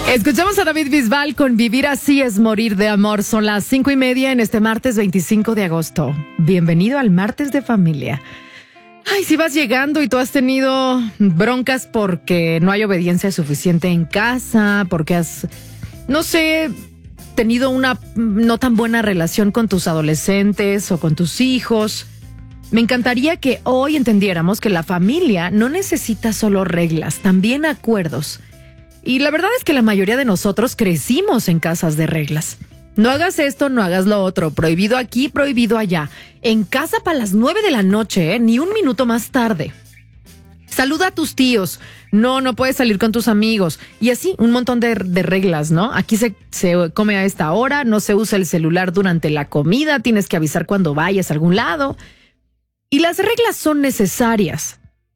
Escuchamos a David Bisbal con Vivir así es morir de amor. Son las 5:30 en este martes 25 de agosto. Bienvenido al martes de familia. Ay, si vas llegando y tú has tenido broncas porque no hay obediencia suficiente en casa, porque has, no sé, tenido una no tan buena relación con tus adolescentes o con tus hijos. Me encantaría que hoy entendiéramos que la familia no necesita solo reglas, también acuerdos. Y la verdad es que la mayoría de nosotros crecimos en casas de reglas. No hagas esto, no hagas lo otro, prohibido aquí, prohibido allá. En casa para las 9 de la noche, ni un minuto más tarde. Saluda a tus tíos. No puedes salir con tus amigos. Y así, un montón de reglas, ¿no? Aquí se come a esta hora, no se usa el celular durante la comida, tienes que avisar cuando vayas a algún lado. Y las reglas son necesarias.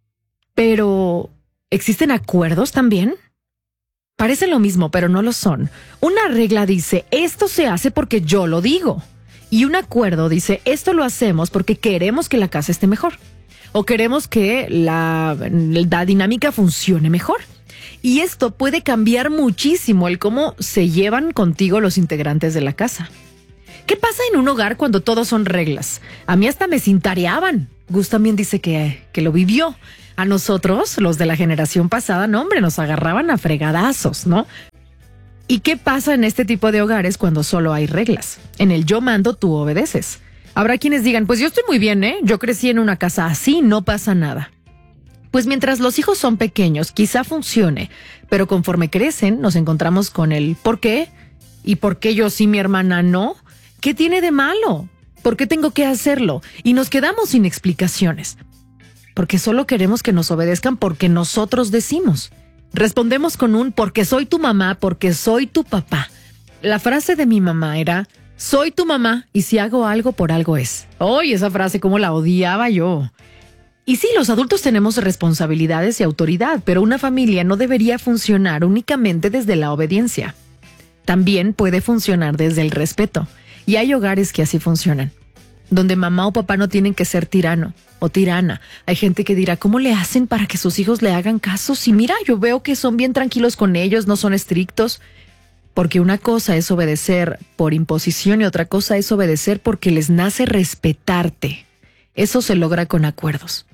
Pero, ¿existen acuerdos también? Parecen lo mismo, pero no lo son. Una regla dice, esto se hace porque yo lo digo. Y un acuerdo dice, esto lo hacemos porque queremos que la casa esté mejor. O queremos que la dinámica funcione mejor. Y esto puede cambiar muchísimo el cómo se llevan contigo los integrantes de la casa. ¿Qué pasa en un hogar cuando todos son reglas? A mí hasta me cintareaban. Gus también dice que lo vivió. A nosotros, los de la generación pasada, no hombre, nos agarraban a fregadazos, ¿no? ¿Y qué pasa en este tipo de hogares cuando solo hay reglas? En el yo mando, tú obedeces. Habrá quienes digan, pues yo estoy muy bien, ¿eh? Yo crecí en una casa así, no pasa nada. Pues mientras los hijos son pequeños, quizá funcione, pero conforme crecen, nos encontramos con el ¿por qué? ¿Y por qué yo sí, mi hermana no? ¿Qué tiene de malo? ¿Por qué tengo que hacerlo? Y nos quedamos sin explicaciones. Porque solo queremos que nos obedezcan porque nosotros decimos. Respondemos con un porque soy tu mamá, porque soy tu papá. La frase de mi mamá era, soy tu mamá y si hago algo por algo es. ¡Ay, esa frase cómo la odiaba yo! Y sí, los adultos tenemos responsabilidades y autoridad, pero una familia no debería funcionar únicamente desde la obediencia. También puede funcionar desde el respeto. Y hay hogares que así funcionan, donde mamá o papá no tienen que ser tirano o tirana. Hay gente que dirá, ¿cómo le hacen para que sus hijos le hagan caso? Si mira, yo veo que son bien tranquilos con ellos, no son estrictos. Porque una cosa es obedecer por imposición y otra cosa es obedecer porque les nace respetarte. Eso se logra con acuerdos.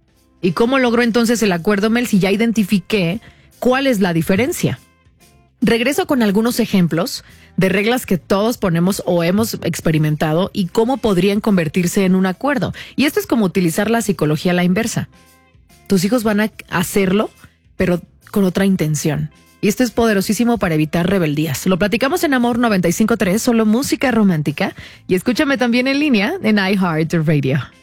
¿Y cómo logró entonces el acuerdo, Mel, si ya identifiqué cuál es la diferencia? Regreso con algunos ejemplos de reglas que todos ponemos o hemos experimentado y cómo podrían convertirse en un acuerdo. Y esto es como utilizar la psicología a la inversa. Tus hijos van a hacerlo, pero con otra intención. Y esto es poderosísimo para evitar rebeldías. Lo platicamos en Amor 95.3, solo música romántica. Y escúchame también en línea en iHeartRadio.